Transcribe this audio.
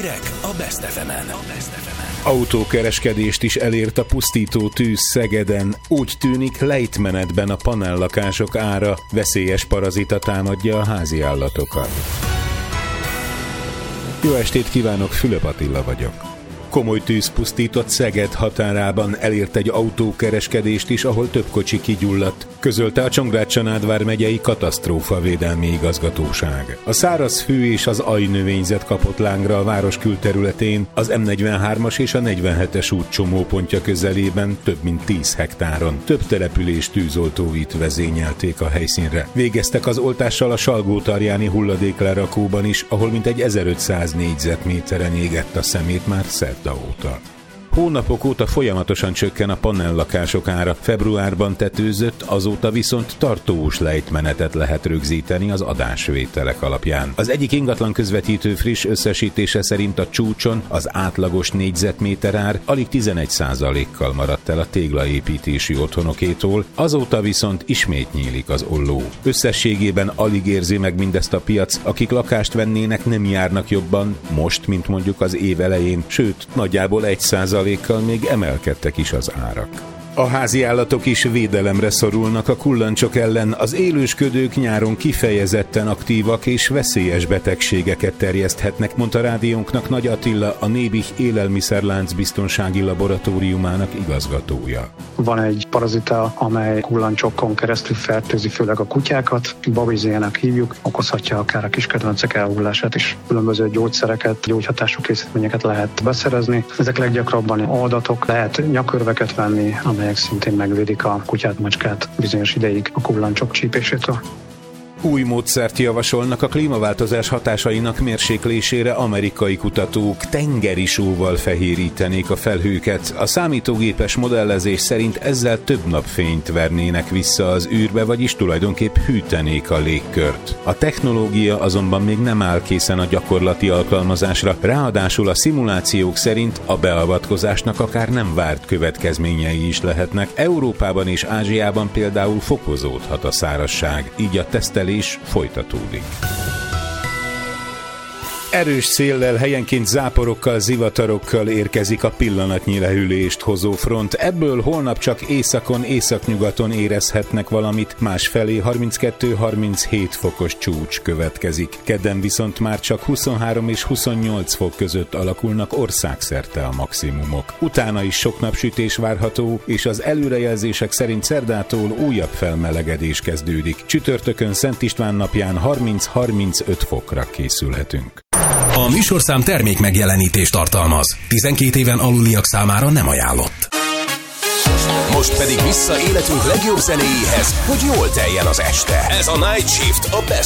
Hírek a Best FM-en. Autókereskedést is elért a pusztító tűz Szegeden. Úgy tűnik, lejtmenetben a panellakások ára, veszélyes parazita támadja a háziállatokat. Jó estét kívánok, Fülöp Attila vagyok. Komoly tűz pusztított Szeged határában, elért egy autókereskedést is, ahol több kocsi kigyulladt, közölte a Csongrád-Csanád vármegyei katasztrófavédelmi igazgatóság. A szárazfű és az ajnövényzet kapott lángra a város külterületén, az M43-as és a 47-es út csomópontja közelében több mint 10 hektáron. Több település tűzoltóit vezényelték a helyszínre. Végeztek az oltással a Salgótarjáni hulladéklerakóban is, ahol mintegy 1500 négyzetméteren égett a szemét már szerda óta. Hónapok óta folyamatosan csökken a panellakások ára. Februárban tetőzött, azóta viszont tartós lejtmenetet lehet rögzíteni az adásvételek alapján. Az egyik ingatlan közvetítő friss összesítése szerint a csúcson az átlagos négyzetméter ár alig 11%-kal maradt el a téglaépítési otthonokétól, azóta viszont ismét nyílik az olló. Összességében alig érzi meg mindezt a piac, akik lakást vennének, nem járnak jobban most, mint mondjuk az év elején, sőt, nagyjából 1%-kal még emelkedtek is az árak. A háziállatok is védelemre szorulnak a kullancsok ellen, az élősködők nyáron kifejezetten aktívak és veszélyes betegségeket terjeszthetnek, mondta rádiónknak Nagy Attila, a Nébih élelmiszerlánc biztonsági laboratóriumának igazgatója. Van egy parazita, amely kullancsokon keresztül fertőzi főleg a kutyákat, babizének hívjuk, okozhatja akár a kiskedvencek elhullását is. Különböző gyógyszereket, gyógyhatású készítményeket lehet beszerezni. Ezek leggyakrabban oldatok, lehet nyakörveket venni, amelyek szintén megvédik a kutyát, macskát bizonyos ideig a kullancsok csípésétől. Új módszert javasolnak a klímaváltozás hatásainak mérséklésére. Amerikai kutatók tengeri sóval fehérítenék a felhőket. A számítógépes modellezés szerint ezzel több napfényt vernének vissza az űrbe, vagyis tulajdonképp hűtenék a légkört. A technológia azonban még nem áll készen a gyakorlati alkalmazásra, ráadásul a szimulációk szerint a beavatkozásnak akár nem várt következményei is lehetnek. Európában és Ázsiában például fokozódhat a szárazság, így a tesztelés folytatódik. Erős széllel, helyenként záporokkal, zivatarokkal érkezik a pillanatnyi lehűlést hozó front. Ebből holnap csak északon, északnyugaton érezhetnek valamit, másfelé 32-37 fokos csúcs következik. Kedden viszont már csak 23 és 28 fok között alakulnak országszerte a maximumok. Utána is sok napsütés várható, és az előrejelzések szerint szerdától újabb felmelegedés kezdődik. Csütörtökön Szent István napján 30-35 fokra készülhetünk. A műsorszám termék megjelenítést tartalmaz. 12 éven aluliak számára nem ajánlott. Most pedig vissza életünk legjobb zenéjéhez, hogy jól teljen az este. Ez a Night Shift a Best